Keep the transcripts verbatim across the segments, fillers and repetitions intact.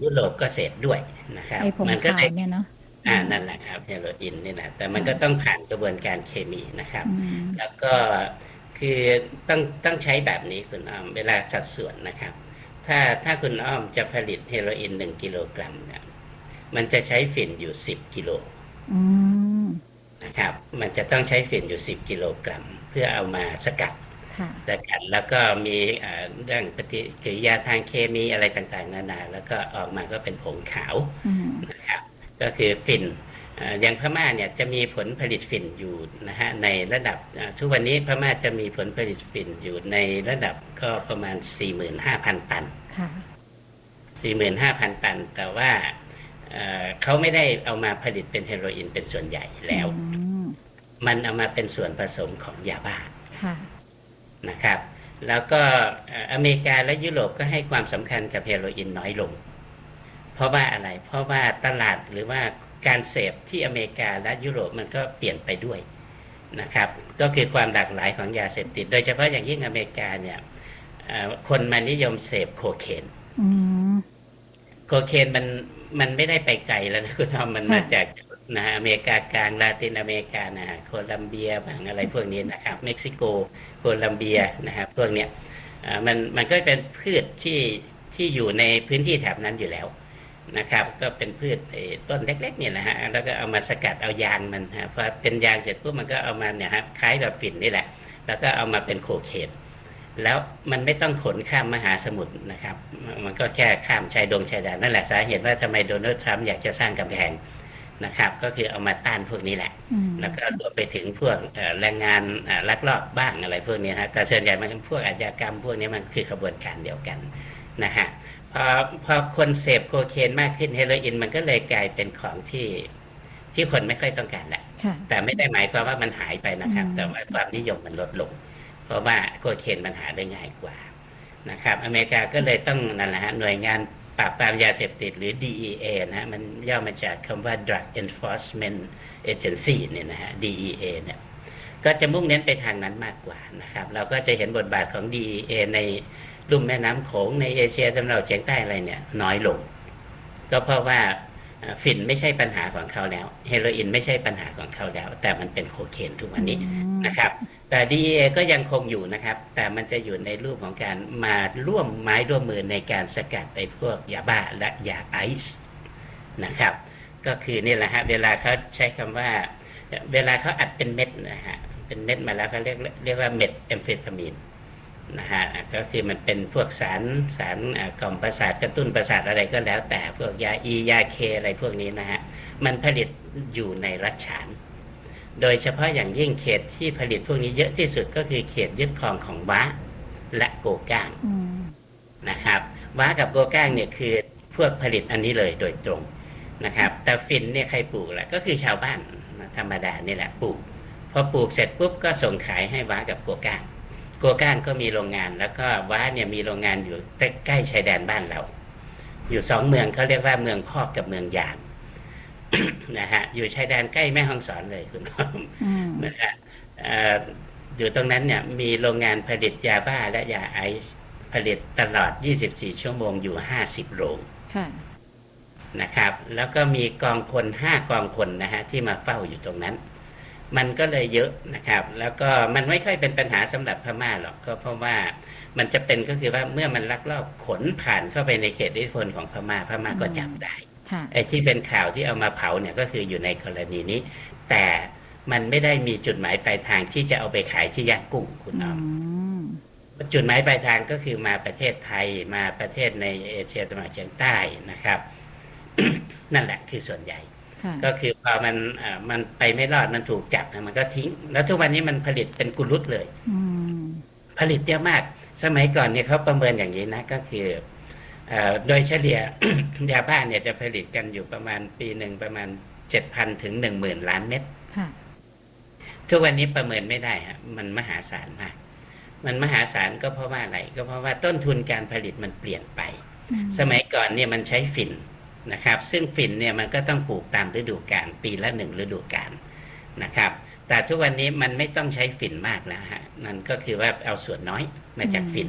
ยุโรปก็เสพด้วยนะครับไอ้ผงมันก็ขาวเลยเนี่ยเนาะอือ่ามนั่นแหละครับเฮโรอีนนี่นะแต่มันก็ต้องค่ะผ่านกระบวนการเคมีนะครับอืมแล้วก็คือต้องต้องใช้แบบนี้คุณอ้อมเวลาสัดส่วนนะครับถ้าถ้าคุณอ้อมจะผลิตเฮโรอีนหนึ่งกิโลกรัมเนี่ยมันจะใช้ฝิ่นอยู่สิบกิโลอืมนะครับมันจะต้องใช้ฝิ่นอยู่สิบกิโลกรัมเพื่อเอามาสกัดค่ะสกัดแล้วก็มีเรื่องปฏิกิริยาทางเคมีอะไรต่างๆนานาแล้วก็ออกมาก็เป็นผงขาวอืมนะครับก็คือฝิ่นอย่างพม่าเนี่ยจะมีผลผลิตฝิ่นอยู่นะฮะในระดับทุกวันนี้พม่าจะมีผลผลิตฝิ่นอยู่ในระดับก็ประมาณ สี่หมื่นห้าพัน ตันค่ะสี่หมื่นห้าพัน ตันแต่ว่าเขาไม่ได้เอามาผลิตเป็นเฮโรอีนเป็นส่วนใหญ่อืแล้วมมันเอามาเป็นส่วนผสมของยาบ้าค่ะนะครับแล้วก็อเมริกาและยุโรปก็ให้ความสำคัญกับเฮโรอีนน้อยลงเพราะว่าอะไรเพราะว่าตลาดหรือว่าการเสพที่อเมริกาและยุโรปมันก็เปลี่ยนไปด้วยนะครับก็คือความหลากหลายของยาเสพติดโดยเฉพาะอย่างยิ่งอเมริกาเนี่ยคนมานิยมเสพโคเคนอืมโคเคนมันมันไม่ได้ไปไกลแล้วนะคุณทอมมันมาค่ะจากนะอเมริกากลางลาตินอเมริกานะฮะโคลัมเบียบางอะไรพวกนี้นะครับเม็กซิโกโคลัมเบียนะครับพวกเนี้ยมันมันก็เป็นพืชที่ที่อยู่ในพื้นที่แถบนั้นอยู่แล้วนะครับก็เป็นพืชต้นเล็กๆเนี่ยนะฮะแล้วก็เอามาสกัดเอายางมันฮะพอเป็นยางเสร็จปุ๊บมันก็เอามาเนี่ยฮะคล้ายกับฝิ่นนี่แหละแล้วก็เอามาเป็นโคเคนแล้วมันไม่ต้องขนข้ามมหาสมุทรนะครับมันก็แค่ข้ามชายดงชายแดนนั่นแหละสาเหตุว่าทำไมโดนัลด์ทรัมป์อยากจะสร้างกำแพงนะครับก็คือเอามาต้านพวกนี้แหละแล้วก็รวมไปถึงพวกแรงงานลักลอบบ้างอะไรพวกนี้ฮะแต่ส่วนใหญ่มันพวกอาชญากรรมพวกนี้มันคือกระบวนการเดียวกันนะฮะพอพอคนเสพโคเคนมากขึ้นเฮโรอีนมันก็เลยกลายเป็นของที่ที่คนไม่ค่อยต้องการแหละแต่ไม่ได้หมายความว่ามันหายไปนะครับแต่ว่าความนิยมมันลดลงเพราะว่าโคเคนมันหาได้ง่ายกว่านะครับอเมริกาก็เลยต้องนั่นแหละฮะหน่วยงานปราบปรามยาเสพติดหรือ ดี อี เอ นะฮะมันย่อมาจากคำว่า Drug Enforcement Agency เนี่ยนะฮะ ดี อี เอ เนี่ยก็จะมุ่งเน้นไปทางนั้นมากกว่านะครับเราก็จะเห็นบทบาทของ ดี อี เอ ในลุ่มแม่น้ำโขงในเอเชียตะวันออกเฉียงใต้อะไรเนี่ยน้อยลงก็เพราะว่าฝิ่นไม่ใช่ปัญหาของเขาแล้วเฮโรอีนไม่ใช่ปัญหาของเขาแล้วแต่มันเป็นโคเคนทุกวันนี้นะครับแต่ ดี อี เอ ก็ยังคงอยู่นะครับแต่มันจะอยู่ในรูปของการมาร่วมไม้ร่วมมือในการสกัดไอ้พวกยาบ้าและยาไอซ์นะครับก็คือนี่แหละฮะเวลาเขาใช้คำว่าเวลาเขาอัดเป็นเม็ดนะฮะเป็นเม็ดมาแล้วเขาเรียกเรียกว่าเม็ดแอมเฟตามีนนะฮะก็คือมันเป็นพวกสารสารกล่อมประสาทกระตุ้นประสาทอะไรก็แล้วแต่พวกยาอียาเคอะไรพวกนี้นะฮะมันผลิตอยู่ในรัฐฉานโดยเฉพาะอย่างยิ่งเขตที่ผลิตพวกนี้เยอะที่สุดก็คือเขตยึดครองของว้าและโกก้างนะครับว้ากับโกก้างเนี่ยคือพวกผลิตอันนี้เลยโดยตรงนะครับแต่ฝิ่นเนี่ยใครปลูกล่ะก็คือชาวบ้านธรรมดานี่แหละปลูกพอปลูกเสร็จปุ๊บก็ส่งขายให้ว้ากับโกก้างโกก้านก็มีโรงงานแล้วก็ว้าเนี่ยมีโรงงานอยู่ใกล้ชายแดนบ้านเราอยู่สองเมืองเขาเรียกว่าเมืองพอกกับเมืองยางนะฮะอยู่ชายแดนใกล้แม่ฮ่องสอนเลยคุณน้องนะฮะอยู่ตรงนั้นเนี่ยมีโรงงานผลิตยาบ้าและยาไอซ์ผลิตตลอดยี่สิบสี่ชั่วโมงอยู่ห้าสิบโรงนะครับแล้วก็มีกองพลห้ากองพลนะฮะที่มาเฝ้าอยู่ตรงนั้นมันก็เลยเยอะนะครับแล้วก็มันไม่ค่อยเป็นปัญหาสำหรับพม่าหรอกก็เพราะว่ามันจะเป็นก็คือว่าเมื่อมันลักลอบขนผ่านเข้าไปในเขตอิทธิพลของพม่าพม่าก็จับได้ไอ้ที่เป็นข่าวที่เอามาเผาเนี่ยก็คืออยู่ในกรณีนี้แต่มันไม่ได้มีจุดหมายปลายทางที่จะเอาไปขายที่ย่างกุ้งคุณน้องจุดหมายปลายทางก็คือมาประเทศไทยมาประเทศในเอเชียตะวันออกเฉียงใต้นะครับ นั่นแหละคือส่วนใหญ่ก็คือพอมันมันไปไม่รอดมันถูกจับนะมันก็ทิ้งแล้วทุกวันนี้มันผลิตเป็นกุลุตเลยผลิตเยอะมากสมัยก่อนเนี่ยเขาประเมินอย่างนี้นะก็คือโดยเฉลี่ย ยาบ้าเนี่ยจะผลิตกันอยู่ประมาณปีหนึ่งประมาณเจ็ดพันถึงหนึ่งหมื่นล้านเม็ดทุกวันนี้ประเมินไม่ได้ฮะมันมหาศาลมากมันมหาศาลก็เพราะว่าอะไรก็เพราะว่าต้นทุนการผลิตมันเปลี่ยนไปสมัยก่อนเนี่ยมันใช้ฝิ่นนะครับซึ่งฝิ่นเนี่ยมันก็ต้องปลูกตามฤดูกาลปีละหนึ่งฤดูกาลนะครับแต่ทุกวันนี้มันไม่ต้องใช้ฝิ่นมากแล้วฮะนั่นก็คือว่าเอาส่วนน้อยมาจากฝิ่น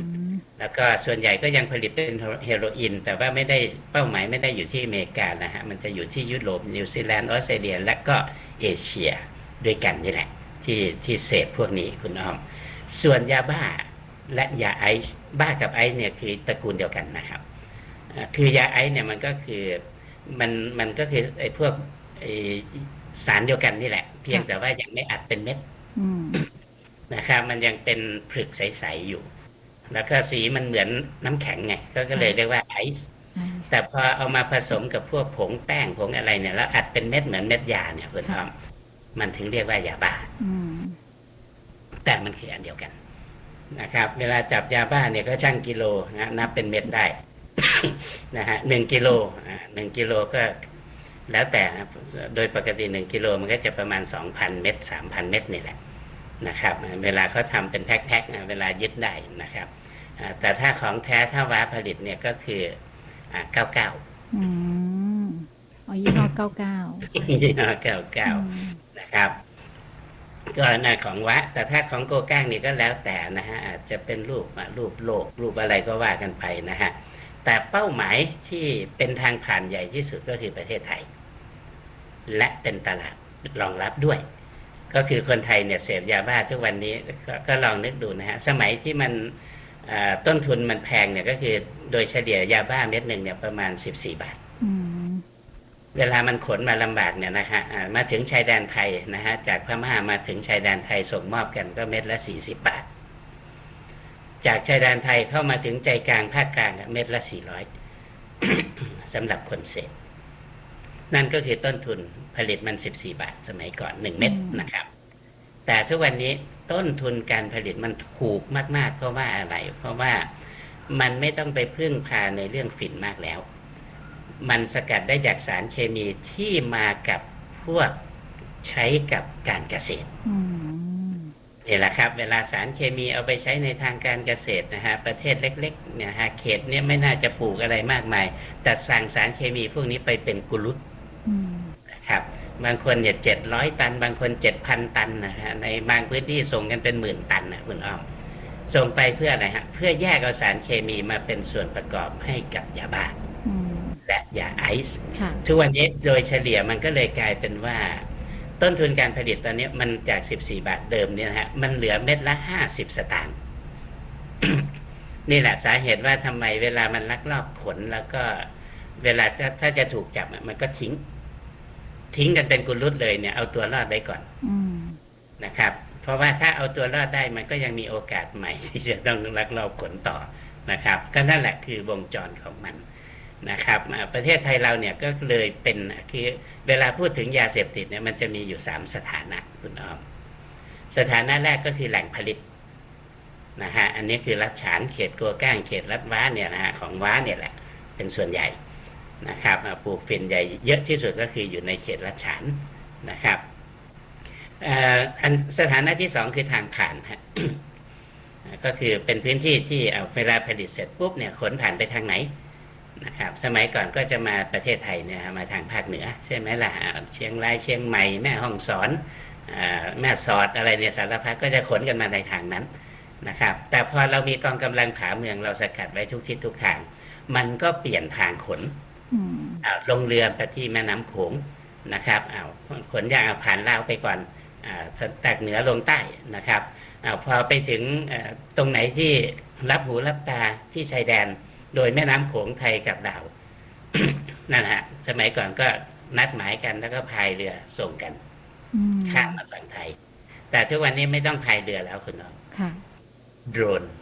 แล้วก็ส่วนใหญ่ก็ยังผลิตเป็นเฮโรอีนแต่ว่าไม่ได้เป้าหมายไม่ได้อยู่ที่อเมริกานะฮะมันจะอยู่ที่ยุโรปนิวซีแลนด์ออสเตรเลียและก็เอเชียด้วยกันนี่แหละที่ที่เสพพวกนี้คุณอ้อมส่วนยาบ้าและยาไอซ์บ้ากับไอซ์เนี่ยคือตระกูลเดียวกันนะครับคือยาไอซ์เนี่ยมันก็คือมันมันก็คือไอ้พวกไอ้สารเดียวกันนี่แหละเพียงแต่ว่ายังไม่อัดเป็นเม็ดนะครับมันยังเป็นผลึกใสๆอยู่แล้วก็สีมันเหมือนน้ำแข็งไงก็เลยเรียกว่าไอซ์แต่พอเอามาผสมกับพวกผงแป้งผงอะไรเนี่ยแล้วอัดเป็นเม็ดเหมือนเม็ดยาเนี่ยคุณทอมมันถึงเรียกว่ายาบ้าแต่มันคืออันเดียวกันนะครับเวลาจับยาบ้าเนี่ยก็ชั่งกิโลนะนับเป็นเม็ดได้ นะฮะหนึ่งกิโลหนึ่งกิโลก็แล้วแต่โดยปกติหนึ่งกิโลมันก็จะประมาณสองพันเม็ดสามพันเม็ดนี่แหละนะครับเวลาเขาทำเป็นแพ็คๆเวลายึดได้นะครับแต่ถ้าของแท้ถ้าว้าผลิตเนี่ยก็คือเก้าเก้าอืมอ๋อยี่ห้อเก้าเก้ายี่ห้อเก้าเก้านะครับก็น่าของวะแต่ถ้าของโกก้างนี่ก็แล้วแต่นะฮะอาจจะเป็นรูปรูปโลกรูปอะไรก็ว่ากันไปนะฮะแต่เป้าหมายที่เป็นทางผ่านใหญ่ที่สุดก็คือประเทศไทยและเป็นตลาดรองรับด้วยก็คือคนไทยเนี่ยเสพยาบ้าทุกวันนี้ ก, ก็ลองนึกดูนะฮะสมัยที่มันต้นทุนมันแพงเนี่ยก็คือโดยเฉลี่ยยาบ้าเม็ดหนึ่งเนี่ยประมาณสิบสี่บาทเวลามันขนมาลำบากเนี่ยนะฮะมาถึงชายแดนไทยนะฮะจากพม่ามาถึงชายแดนไทยส่งมอบกันก็เม็ดละสี่สิบบาทจากชายแดนไทยเข้ามาถึงใจกลางภาคกลางเม็ดละสี่ร้อย สำหรับคนเสพนั่นก็คือต้นทุนผลิตมันสิบสี่บาทสมัยก่อนหนึ่งเม็ดนะครับแต่ทุกวันนี้ต้นทุนการผลิตมันถูกมากๆเพราะว่าอะไรเพราะว่ามันไม่ต้องไปพึ่งพาในเรื่องฝิ่นมากแล้วมันสกัดได้จากสารเคมีที่มากับพวกใช้กับการเกษตรนี่แหละครับเวลาสารเคมีเอาไปใช้ในทางการเกษตรนะฮะประเทศเล็กๆเนี่ยฮะเขตนี้ไม่น่าจะปลูกอะไรมากมายแต่สั่งสารเคมีพวกนี้ไปเป็นกุลุตนะครับบางคนเนี่ยเจ็ดร้อยตันบางคนเจ็ดพันตันนะฮะในบางพื้นที่ส่งกันเป็นหมื่นตันนะคุณอ้อมส่งไปเพื่ออะไรฮะเพื่อแยกเอาสารเคมีมาเป็นส่วนประกอบให้กับยาบ้าและยาไอซ์ทุกวันนี้โดยเฉลี่ยมันก็เลยกลายเป็นว่าต้นทุนการผลิตตอนนี้มันจากสิบสี่บาทเดิมเนี่ยนะฮะมันเหลือเม็ดละห้าสิบสตางค์ นี่แหละสาเหตุว่าทำไมเวลามันลักลอบขนแล้วก็เวลาถ้าถ้าจะถูกจับมันก็ทิ้งทิ้งกันเป็นกุลุตเลยเนี่ยเอาตัวรอดไว้ก่อนนะครับเพราะว่าถ้าเอาตัวรอดได้มันก็ยังมีโอกาสใหม่ที่จะต้องลักลอบขนต่อนะครับก็นั่นแหละคือวงจรของมันนะครับประเทศไทยเราเนี่ยก็เลยเป็นคือเวลาพูดถึงยาเสพติดเนี่ยมันจะมีอยู่สามสถานะคุณอ้อมสถานะแรกก็คือแหล่งผลิตนะฮะอันนี้คือรัฐฉานเขตกัวก้างเขตรัฐว้าเนี่ยนะฮะของว้าเนี่ยแหละเป็นส่วนใหญ่นะครับปลูกฝิ่นใหญ่เยอะที่สุดก็คืออยู่ในเขตรัฐฉานนะครับอันสถานะที่สองคือทางผ่านฮะ ก็คือเป็นพื้นที่ที่เอาเวลาผลิตเสร็จปุ๊บเนี่ยขนผ่านไปทางไหนนะครับสมัยก่อนก็จะมาประเทศไทยเนี่ยมาทางภาคเหนือใช่ไหมล่ะเชียงรายเชียงใหม่แม่ฮ่องสอนแม่สอดอะไรเนี่ยสารพัดก็จะขนกันมาในทางนั้นนะครับแต่พอเรามีกองกำลังผาเมืองเราสกัดไว้ทุกทิศทุกทางมันก็เปลี่ยนทางขนลงเรือไปที่แม่น้ำโขงนะครับเอาขนยางเอาผ่านลาวไปก่อนจากเหนือลงใต้นะครับเอาพอไปถึงตรงไหนที่รับหูรับตาที่ชายแดนโดยแม่น้ำโขงไทยกับลาว นั่นฮะสมัยก่อนก็นัดหมายกันแล้วก็พายเรือส่งกันข้ามมาฝั่งไทยแต่ทุกวันนี้ไม่ต้องพายเรือแล้วคุณน้องโดรน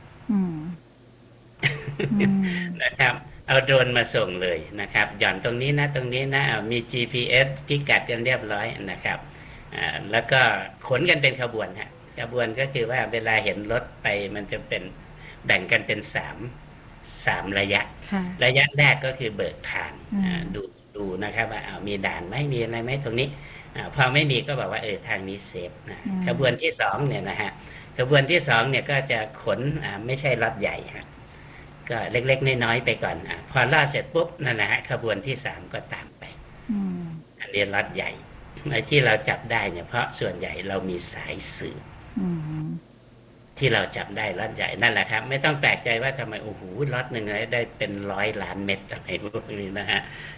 นะครับเอาโดรนมาส่งเลยนะครับหย่อนตรงนี้นะตรงนี้นะมี จี พี เอส พิกัดกันเรียบร้อยนะครับแล้วก็ขนกันเป็นขบวนฮะขบวนก็คือว่าเวลาเห็นรถไปมันจะเป็นแบ่งกันเป็นสามสามระยะระยะแรกก็คือเบิกทางดูดูนะครับว่าเอามีด่านไหมมีอะไรไหมตรงนี้พอไม่มีก็บอกว่าเออทางนี้เซฟนะขบวนที่สองเนี่ยนะฮะขบวนที่สองเนี่ยก็จะขนไม่ใช่รถใหญ่ฮะก็เล็กๆน้อยๆไปก่อนอพอล่าเสร็จปุ๊บนั่นนะฮะขบวนที่สามก็ตามไปอันนี้รถใหญ่ที่เราจับได้เนี่ยเพราะส่วนใหญ่เรามีสายสื่อที่เราจับได้ล็อตใหญ่นั่นแหละครับไม่ต้องแปลกใจว่าทำไมโอ้โหล็อตหนึ่งได้เป็นร้อยล้านเม็ดอะไรพวกนี้นะฮะ